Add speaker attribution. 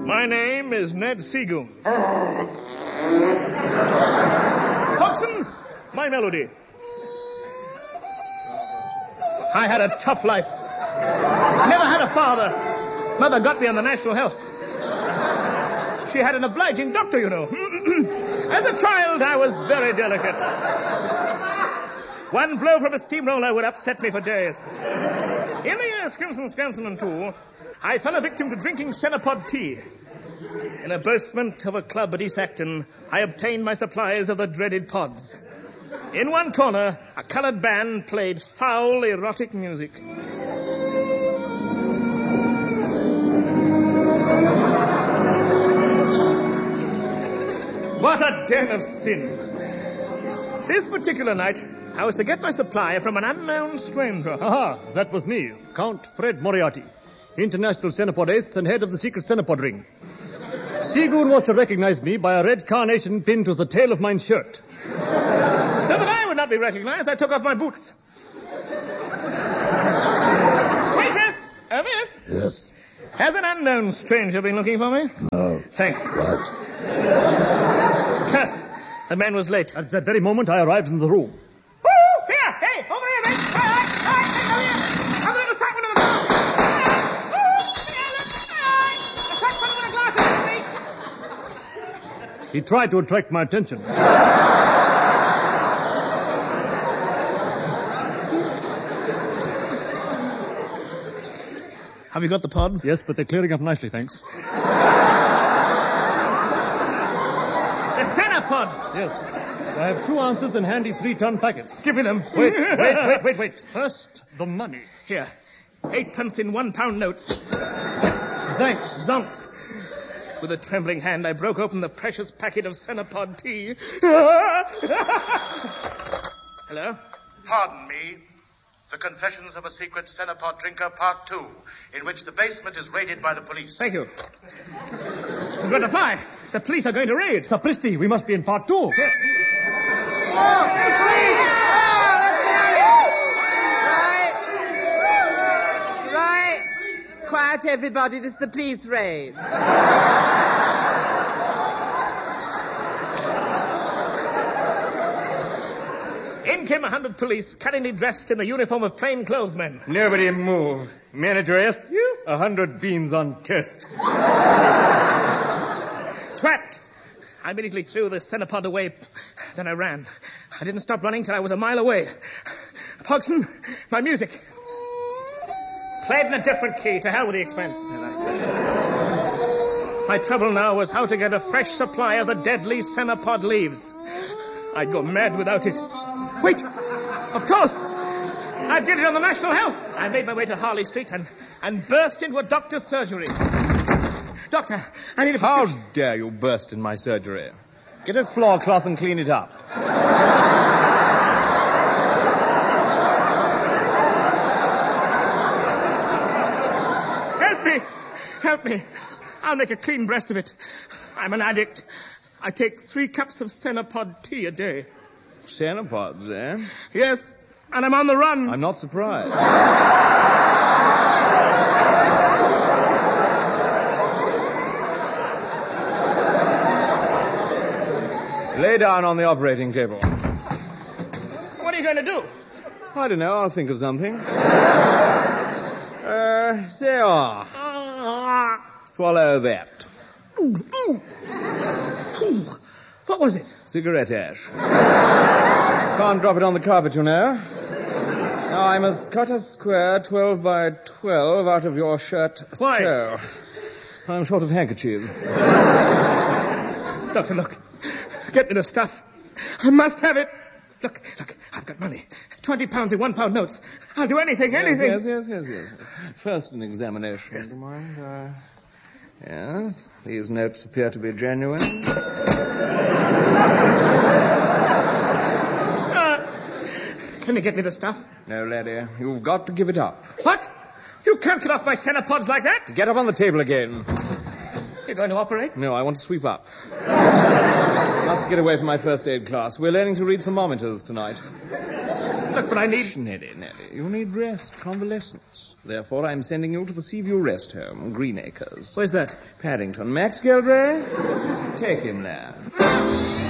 Speaker 1: My name is Ned Seagoon. Hodgson, my melody. I had a tough life. Never had a father. Mother got me on the National Health. She had an obliging doctor, you know. As a child, I was very delicate. One blow from a steamroller would upset me for days. In the year Scranson and 2, I fell a victim to drinking Cenopod tea. In a basement of a club at East Acton, I obtained my supplies of the dreaded pods. In one corner, a colored band played foul, erotic music. What a den of sin. This particular night, I was to get my supply from an unknown stranger.
Speaker 2: Aha, that was me, Count Fred Moriarty, international Cenopod ace and head of the secret Cenopod ring. Seagoon was to recognize me by a red carnation pinned to the tail of my shirt.
Speaker 1: So that I would not be recognized, I took off my boots. Waitress! Miss?
Speaker 3: Yes?
Speaker 1: Has an unknown stranger been looking for me?
Speaker 3: No.
Speaker 1: Thanks.
Speaker 3: What?
Speaker 1: Curse. The man was late.
Speaker 2: At that very moment, I arrived in the room.
Speaker 1: Woo! Here! Hey! Over here, mate! All right! I'm going to shot one of the doors!
Speaker 2: He tried to attract my attention.
Speaker 1: Have you got the pods?
Speaker 2: Yes, but they're clearing up nicely, thanks.
Speaker 1: The Cenopods!
Speaker 2: Yes. I have 2 ounces in handy 3-ton packets.
Speaker 1: Give me them.
Speaker 2: Wait. First, the money.
Speaker 1: Here. 8 pence in £1 notes.
Speaker 2: Thanks.
Speaker 1: Zonks. With a trembling hand, I broke open the precious packet of Cenopod tea. Hello?
Speaker 4: Pardon me. The Confessions of a Secret Cenopod Drinker, Part 2, in which the basement is raided by the police.
Speaker 1: Thank you. We've got to fly. The police are going to raid.
Speaker 2: Sapristi, we must be in Part 2.
Speaker 1: Yes.
Speaker 5: Right. Quiet, everybody. This is the police raid.
Speaker 1: In came 100 police, cunningly dressed in the uniform of plainclothesmen.
Speaker 2: Nobody move. Manager S, 100 beans on test.
Speaker 1: Trapped. I immediately threw the Cenopod away. Then I ran. I didn't stop running till I was a mile away. Pogson, my music. Played in a different key. To hell with the expense. My trouble now was how to get a fresh supply of the deadly Cenopod leaves. I'd go mad without it. Wait! Of course! I did it on the National Health. I made my way to Harley Street and burst into a doctor's surgery. Doctor, I need a
Speaker 6: How
Speaker 1: prescription.
Speaker 6: dare you burst in my surgery? Get a floor cloth and clean it up.
Speaker 1: Help me. I'll make a clean breast of it. I'm an addict. I take 3 cups of Cenopod tea a day.
Speaker 6: Cenopods, eh?
Speaker 1: Yes, and I'm on the run.
Speaker 6: I'm not surprised. Lay down on the operating table.
Speaker 1: What are you going to do?
Speaker 6: I don't know. I'll think of something. So. Swallow that.
Speaker 1: What was it?
Speaker 6: Cigarette ash. Can't drop it on the carpet, you know. Now, I must cut a square 12 by 12 out of your shirt.
Speaker 1: Why?
Speaker 6: So. I'm short of handkerchiefs.
Speaker 1: Doctor, look. Get me the stuff. I must have it. Look, I've got money. 20 pounds in £1 notes. I'll do anything.
Speaker 6: Yes. First, an examination.
Speaker 1: Yes.
Speaker 6: Do you mind? Yes, these notes appear to be genuine.
Speaker 1: Can you get me the stuff?
Speaker 6: No, laddie, you've got to give it up.
Speaker 1: What? You can't cut off my Cenopods like that.
Speaker 6: Get up on the table again.
Speaker 1: You're going to operate?
Speaker 6: No, I want to sweep up. Must get away from my first aid class. We're learning to read thermometers tonight.
Speaker 1: Look, but I need...
Speaker 6: Shh, Nellie. You need rest, convalescence. Therefore, I'm sending you to the Seaview Rest Home, Greenacres.
Speaker 1: Where's that?
Speaker 6: Paddington. Max Geldray? Take him there.